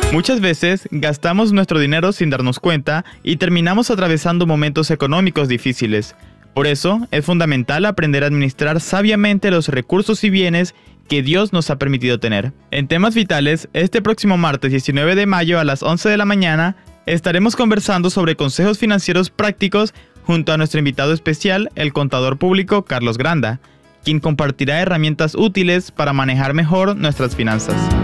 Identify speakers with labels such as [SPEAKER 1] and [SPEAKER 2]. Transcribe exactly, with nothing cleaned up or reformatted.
[SPEAKER 1] Muchas veces gastamos nuestro dinero sin darnos cuenta y terminamos atravesando momentos económicos difíciles. Por eso, es fundamental aprender a administrar sabiamente los recursos y bienes que Dios nos ha permitido tener. En Temas Vitales, este próximo martes diecinueve de mayo a las once de la mañana, estaremos conversando sobre consejos financieros prácticos junto a nuestro invitado especial, el contador público Carlos Granda, quien compartirá herramientas útiles para manejar mejor nuestras finanzas.